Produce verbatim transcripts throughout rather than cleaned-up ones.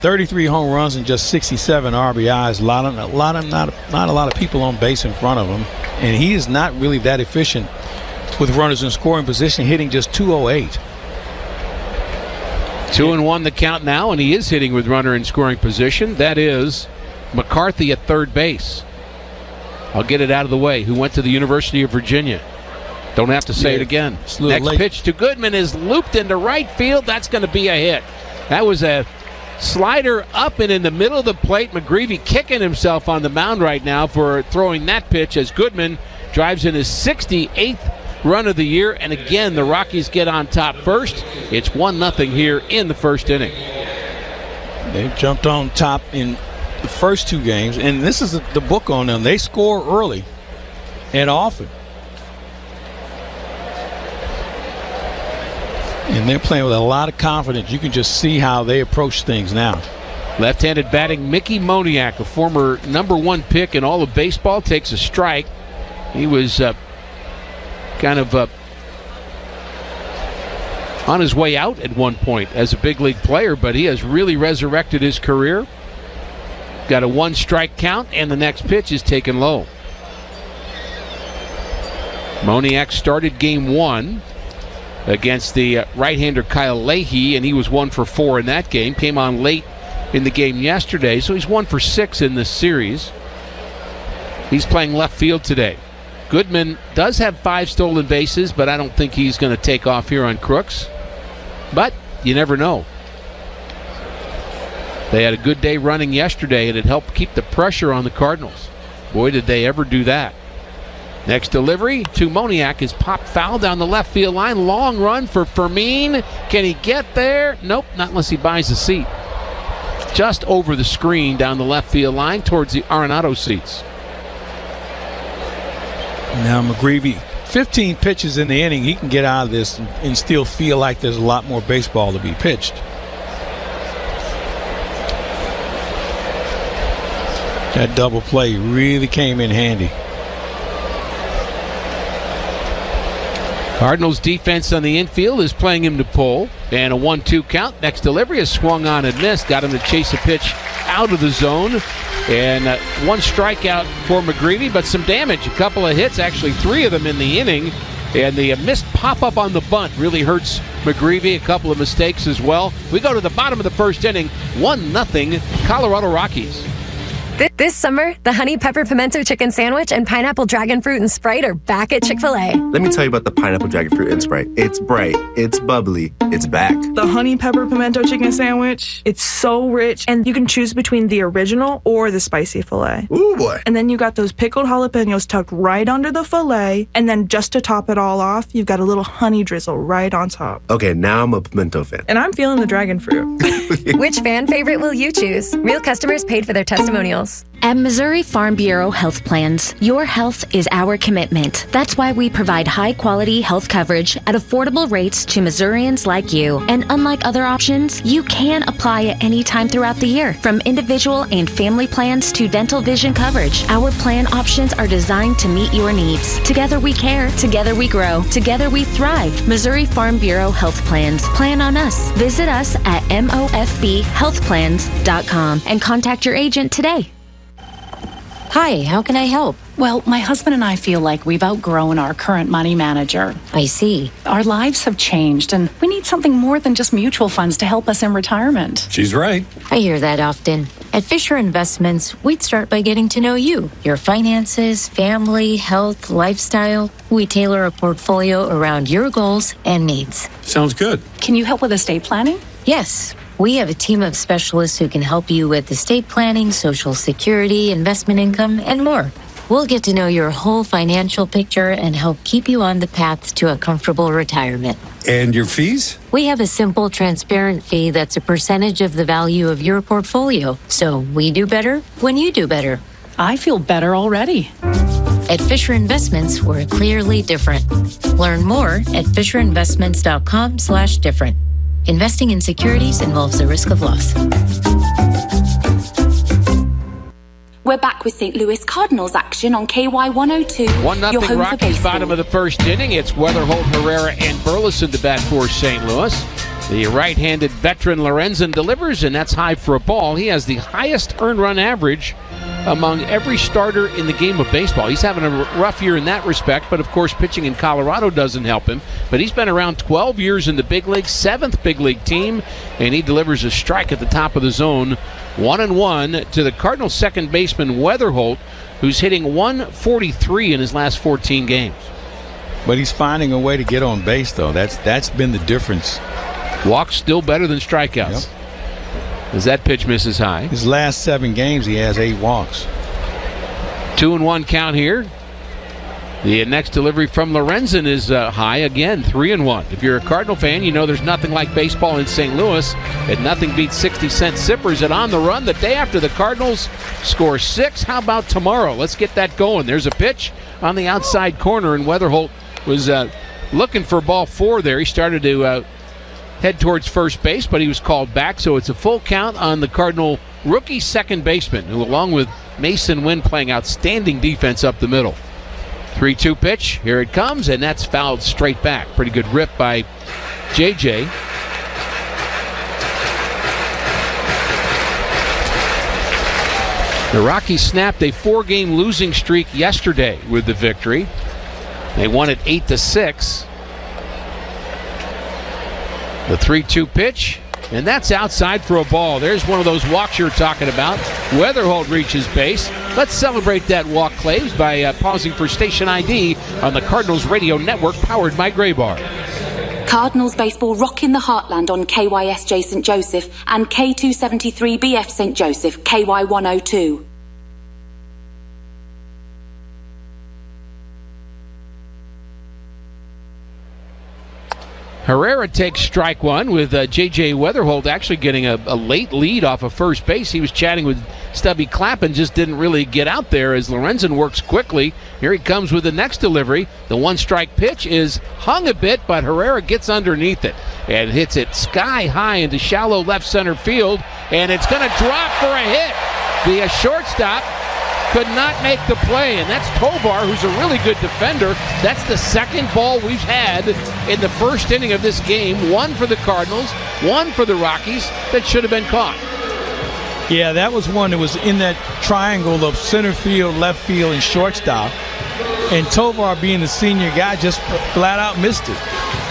thirty-three home runs and just sixty-seven R B Is. A lot of, a lot of, not, not a lot of people on base in front of him, and he is not really that efficient with runners in scoring position, hitting just two oh eight. Two and one the count now, and he is hitting with runner in scoring position. That is McCarthy at third base. I'll get it out of the way. Who went to the University of Virginia? Don't have to say yeah, it again. Next late. Pitch to Goodman is looped into right field. That's going to be a hit. That was a slider up and in the middle of the plate. McGreevy kicking himself on the mound right now for throwing that pitch as Goodman drives in his sixty-eighth run of the year. And again, the Rockies get on top first. It's one nothing here in the first inning. They've jumped on top in the first two games, and this is the book on them. They score early and often. And they're playing with a lot of confidence. You can just see how they approach things now. Left-handed batting, Mickey Moniak, a former number one pick in all of baseball, takes a strike. He was uh, kind of uh, on his way out at one point as a big league player, but he has really resurrected his career. Got a one-strike count, and the next pitch is taken low. Moniak started game one against the uh, right-hander Kyle Leahy, and he was one for four in that game. Came on late in the game yesterday, so he's one for six in this series. He's playing left field today. Goodman does have five stolen bases, but I don't think he's going to take off here on Crooks. But you never know. They had a good day running yesterday, and it helped keep the pressure on the Cardinals. Boy, did they ever do that. Next delivery to Moniak is popped foul down the left field line. Long run for Fermin. Can he get there? Nope, not unless he buys a seat. Just over the screen down the left field line towards the Arenado seats. Now McGreevy, fifteen pitches in the inning, he can get out of this and, and still feel like there's a lot more baseball to be pitched. That double play really came in handy. Cardinals defense on the infield is playing him to pull. And a one two count. Next delivery is swung on and missed. Got him to chase a pitch out of the zone. And uh, one strikeout for McGreevy, but some damage. A couple of hits, actually three of them in the inning. And the uh, missed pop-up on the bunt really hurts McGreevy. A couple of mistakes as well. We go to the bottom of the first inning. one nothing Colorado Rockies. This summer, the Honey Pepper Pimento Chicken Sandwich and Pineapple Dragon Fruit and Sprite are back at Chick-fil-A. Let me tell you about the Pineapple Dragon Fruit and Sprite. It's bright, it's bubbly, it's back. The Honey Pepper Pimento Chicken Sandwich, it's so rich, and you can choose between the original or the spicy filet. Ooh, boy. And then you got those pickled jalapenos tucked right under the filet, and then just to top it all off, you've got a little honey drizzle right on top. Okay, now I'm a pimento fan. And I'm feeling the dragon fruit. Which fan favorite will you choose? Real customers paid for their testimonials. At Missouri Farm Bureau Health Plans, your health is our commitment. That's why we provide high-quality health coverage at affordable rates to Missourians like you. And unlike other options, you can apply at any time throughout the year. From individual and family plans to dental vision coverage, our plan options are designed to meet your needs. Together we care, together we grow, together we thrive. Missouri Farm Bureau Health Plans. Plan on us. Visit us at M O F B health plans dot com and contact your agent today. Hi, how can I help? Well, my husband and I feel like we've outgrown our current money manager. I see. Our lives have changed, and we need something more than just mutual funds to help us in retirement. She's right. I hear that often. At Fisher Investments, we'd start by getting to know you, your finances, family, health, lifestyle. We tailor a portfolio around your goals and needs. Sounds good. Can you help with estate planning? Yes. We have a team of specialists who can help you with estate planning, Social Security, investment income, and more. We'll get to know your whole financial picture and help keep you on the path to a comfortable retirement. And your fees? We have a simple, transparent fee that's a percentage of the value of your portfolio. So we do better when you do better. I feel better already. At Fisher Investments, we're clearly different. Learn more at fisher investments dot com slash different. Investing in securities involves the risk of loss. We're back with Saint Louis Cardinals action on K Y one oh two. one nothing Rockies, bottom of the first inning. It's Weatherholt, Herrera, and Burleson to bat for Saint Louis. The right-handed veteran Lorenzen delivers, and that's high for a ball. He has the highest earned run average among every starter in the game of baseball. He's having a rough year in that respect, but of course pitching in Colorado doesn't help him. But he's been around twelve years in the big league, seventh big league team, and he delivers a strike at the top of the zone. One and one to the Cardinals second baseman Weatherholt, who's hitting one forty-three in his last fourteen games. But he's finding a way to get on base, though. That's that's been the difference. Walks still better than strikeouts. Yep. As that pitch misses high. His last seven games, he has eight walks. Two and one count here. The next delivery from Lorenzen is uh, high again, three and one. If you're a Cardinal fan, you know there's nothing like baseball in Saint Louis, and nothing beats sixty cent sippers. And on the run, the day after the Cardinals score six, how about tomorrow? Let's get that going. There's a pitch on the outside corner, and Weatherholt was uh, looking for ball four there. He started to uh, head towards first base, but he was called back, so it's a full count on the Cardinal rookie second baseman, who along with Mason Wynn playing outstanding defense up the middle. three two pitch, here it comes, and that's fouled straight back. Pretty good rip by J J. The Rockies snapped a four-game losing streak yesterday with the victory. They won it eight to six. The three two pitch, and that's outside for a ball. There's one of those walks you're talking about. Weatherholt reaches base. Let's celebrate that walk, Claves, by uh, pausing for station I D on the Cardinals Radio Network, powered by Graybar. Cardinals baseball rocking the heartland on K Y S J Saint Joseph and K two seventy-three B F Saint Joseph, K Y one oh two. Herrera takes strike one with uh, J J Weatherholt actually getting a, a late lead off of first base. He was chatting with Stubby Clapp and just didn't really get out there as Lorenzen works quickly. Here he comes with the next delivery. The one-strike pitch is hung a bit, but Herrera gets underneath it and hits it sky high into shallow left center field, and it's going to drop for a hit. The uh, shortstop could not make the play, and that's Tovar, who's a really good defender. That's the second ball we've had in the first inning of this game. One for the Cardinals, one for the Rockies that should have been caught. Yeah, that was one that was in that triangle of center field, left field, and shortstop. And Tovar, being the senior guy, just flat out missed it.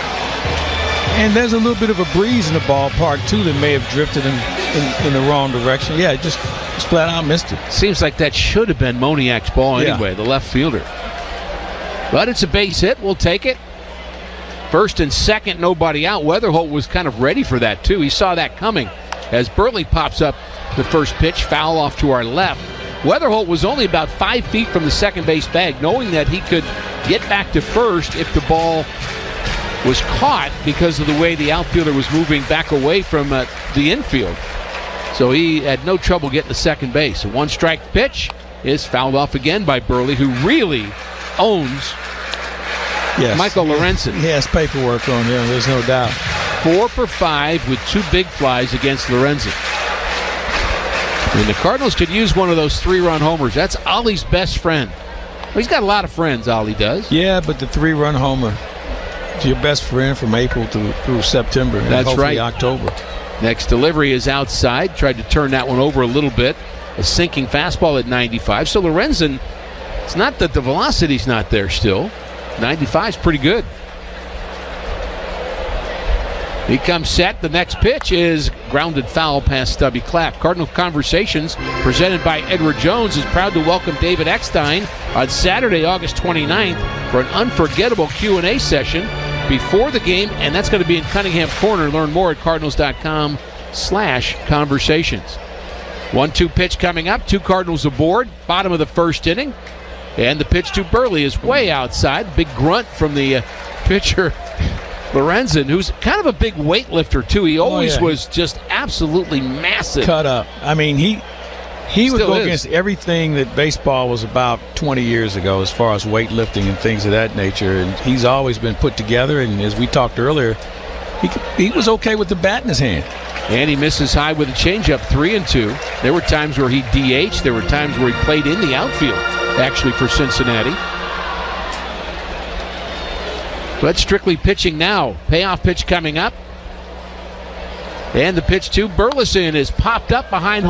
And there's a little bit of a breeze in the ballpark, too, that may have drifted him in, in the wrong direction. Yeah, just, just flat out missed it. Seems like that should have been Moniak's ball anyway, yeah. The left fielder. But it's a base hit. We'll take it. First and second, nobody out. Weatherholt was kind of ready for that, too. He saw that coming as Burley pops up the first pitch, foul off to our left. Weatherholt was only about five feet from the second base bag, knowing that he could get back to first if the ball was caught because of the way the outfielder was moving back away from uh, the infield. So he had no trouble getting to second base. A one-strike pitch is fouled off again by Burley, who really owns yes. Michael Lorenzen. He has paperwork on him, there's no doubt. Four for five with two big flies against Lorenzen. And the Cardinals could use one of those three-run homers. That's Ollie's best friend. Well, he's got a lot of friends, Ollie does. Yeah, but the three-run homer is your best friend from April to, through September. And That's hopefully right. October. Next delivery is outside. Tried to turn that one over a little bit. A sinking fastball at ninety-five. So Lorenzen, it's not that the velocity's not there still. ninety-five is pretty good. He comes set. The next pitch is grounded foul past Stubby Clapp. Cardinal Conversations, presented by Edward Jones, is proud to welcome David Eckstein on Saturday, August twenty-ninth, for an unforgettable Q and A session before the game, and that's going to be in Cunningham Corner. Learn more at cardinals.com slash conversations. one two pitch coming up. Two Cardinals aboard. Bottom of the first inning. And the pitch to Burley is way outside. Big grunt from the uh, pitcher, Lorenzen, who's kind of a big weightlifter, too. He always oh, yeah. was just absolutely massive. Cut up. I mean, he he would Still go is. against everything that baseball was about twenty years ago as far as weightlifting and things of that nature. And he's always been put together. And as we talked earlier, he, he was okay with the bat in his hand. And he misses high with a changeup, three and two. There were times where he D H'd. There were times where he played in the outfield, actually, for Cincinnati. But strictly pitching now. Payoff pitch coming up. And the pitch to Burleson is popped up behind